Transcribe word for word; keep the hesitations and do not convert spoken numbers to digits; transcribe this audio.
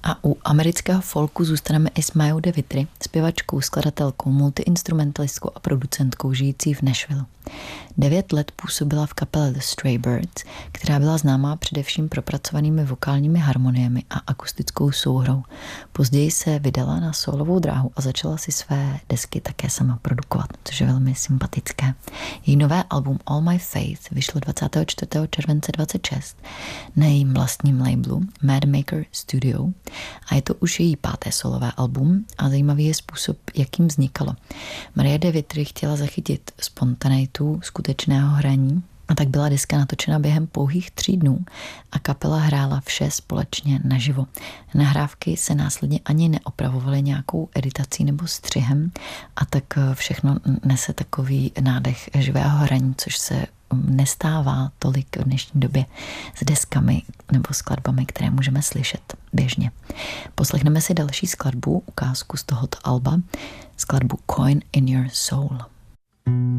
A u amerického folku zůstaneme i s Mayou de Vitry, zpěvačkou, skladatelkou, multiinstrumentalistkou a producentkou žijící v Nashville. Devět let působila v kapele The Stray Birds, která byla známá především propracovanými vokálními harmoniemi a akustickou souhrou. Později se vydala na solovou dráhu a začala si své desky také sama produkovat, což je velmi sympatické. Její nové album All My Faith vyšlo dvacátého čtvrtého července dvacet šest na jejím vlastním labelu Mad Maker Studio a je to už její páté solové album a zajímavý je způsob, jakým vznikalo. Maria de Vitry chtěla zachytit spontaneitu skutečného hraní a tak byla deska natočena během pouhých tří dnů a kapela hrála vše společně naživo. Nahrávky se následně ani neopravovaly nějakou editací nebo střihem a tak všechno nese takový nádech živého hraní, což se nestává tolik v dnešní době s deskami nebo skladbami, které můžeme slyšet běžně. Poslechneme si další skladbu, ukázku z tohoto alba, skladbu Coin in Your Soul.